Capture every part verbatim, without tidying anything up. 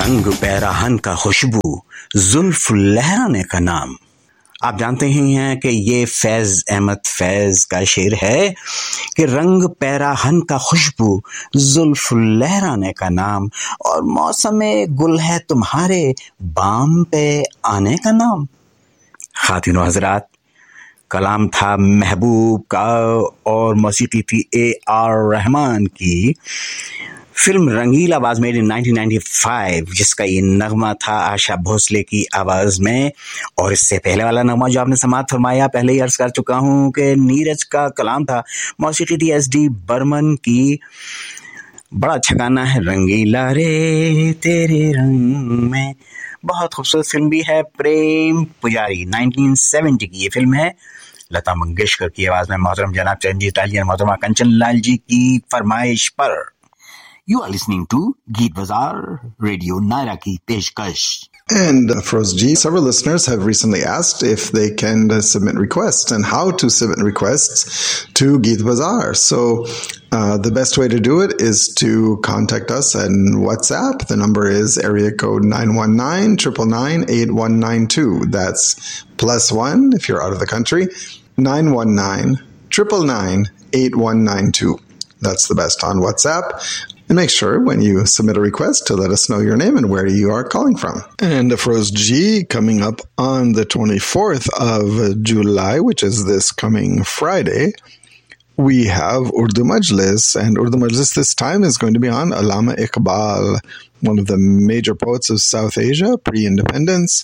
रंग पैराहन का खुशबू, जुल्फ लहराने का नाम। आप जानते ही हैं कि ये फैज अहमद फैज का शेर है कि रंग पैराहन का खुशबू, जुल्फ लहराने का नाम, और मौसम गुल है तुम्हारे बाम पे आने का नाम। खातिनो हजरात, कलाम था महबूब का और मौसीकी थी ए आर रहमान की। Film Rangeela was made in nineteen ninety five, जिसका ये नगमा था आशा भोसले की आवाज में। और इससे पहले वाला नगमा जो आपने समाअत फरमाया, पहले ही अर्ज कर चुका हूं कि नीरज का कलाम था, मौसीकी थी एस डी बर्मन की। बड़ा अच्छा गाना है, रंगीला रे तेरे रंग में। बहुत खूबसूरत फिल्म भी है, प्रेम पुजारी, नाइनटीन सेवेंटी की ये फिल्म है। लता मंगेशकर की आवाज में मोहतरम जनाब चरणजीत लाल जी और मोहतरमा कंचन लाल जी की फरमाइश पर। You are listening to Geet Bazaar, Radio Naira की पेशकश। And uh, Feroz G, several listeners have recently asked if they can uh, submit requests and how to submit requests to Geet Bazaar. So uh, the best way to do it is to contact us on WhatsApp. The number is area code nine one nine, nine nine nine, eight one nine two. That's plus one if you're out of the country, nine one nine, nine nine nine, eight one nine two. That's the best on WhatsApp. And make sure when you submit a request to let us know your name and where you are calling from. And Feroz G, coming up on the twenty-fourth of July, which is this coming Friday, we have Urdu Majlis. And Urdu Majlis this time is going to be on Allama Iqbal, one of the major poets of South Asia, pre-independence.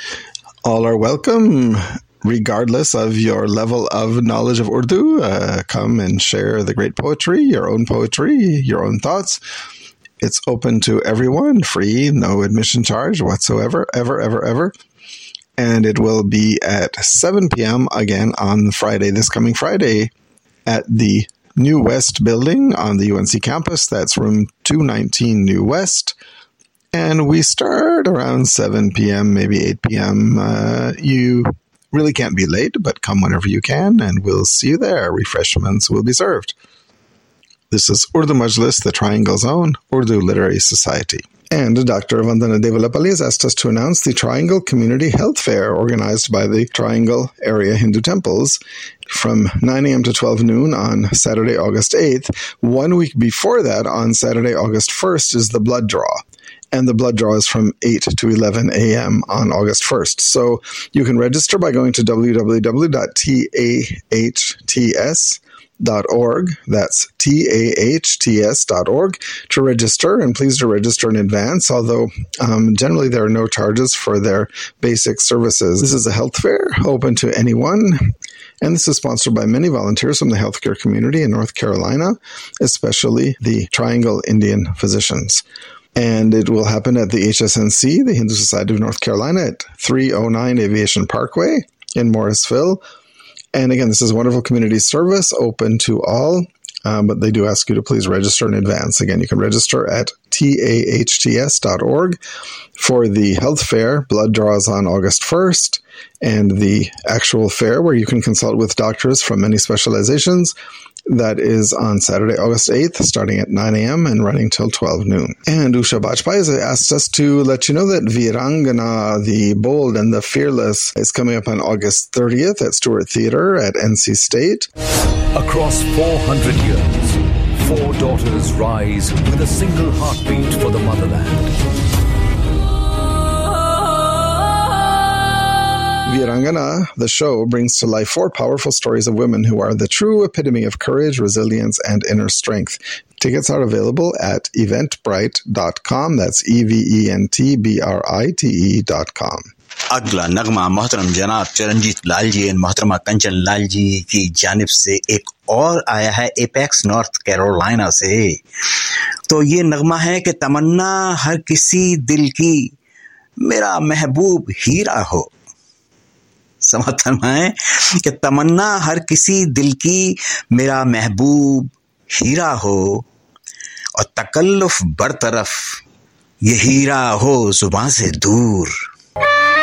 All are welcome, regardless of your level of knowledge of Urdu. Uh, come and share the great poetry, your own poetry, your own thoughts. It's open to everyone, free, no admission charge whatsoever, ever, ever, ever. And it will be at seven p.m. again on Friday, this coming Friday, at the New West building on the U N C campus. That's room two nineteen New West. And we start around seven p.m., maybe eight p.m. Uh, you really can't be late, but come whenever you can, and we'll see you there. Refreshments will be served. This is Urdu Majlis, the Triangle's own Urdu Literary Society. And Doctor Vandana Devalapalli has asked us to announce the Triangle Community Health Fair organized by the Triangle Area Hindu Temples from nine a.m. to twelve noon on Saturday, August eighth. One week before that, on Saturday, August first, is the blood draw. And the blood draw is from eight to eleven a.m. on August first. So you can register by going to w w w dot tahts dot org. That's T A H T S dot org to register, and please to register in advance, although um, generally there are no charges for their basic services. This is a health fair open to anyone, and this is sponsored by many volunteers from the healthcare community in North Carolina, especially the Triangle Indian Physicians. And it will happen at the H S N C, the Hindu Society of North Carolina, at three oh nine Aviation Parkway in Morrisville. And again, this is a wonderful community service open to all, um, but they do ask you to please register in advance. Again, you can register at T A H T S dot org for the health fair. Blood draws on August first, and the actual fair where you can consult with doctors from many specializations. That is on Saturday, August eighth, starting at nine a.m. and running till twelve noon. And Usha Bajpai has asked us to let you know that Virangana, the Bold and the Fearless, is coming up on August thirtieth at Stewart Theater at N C State. Across four hundred years, four daughters rise with a single heartbeat for the motherland. Virangana, the show, brings to life four powerful stories of women who are the true epitome of courage, resilience, and inner strength. Tickets are available at eventbrite dot com. That's E V E N T B R I T E dot com. अगला नगमा मोहतरम जनाब चरणजीत लाल जी और मोहतरमा कंचन लाल जी की जानिब से एक और आया है एपेक्स नॉर्थ कैरोलिना से। तो ये नगमा है कि तमन्ना हर किसी दिल की मेरा महबूब हीरा हो। समर्थन है कि तमन्ना हर किसी दिल की मेरा महबूब हीरा हो, और तकल्लुफ बरतरफ ये हीरा हो जुबान से दूर।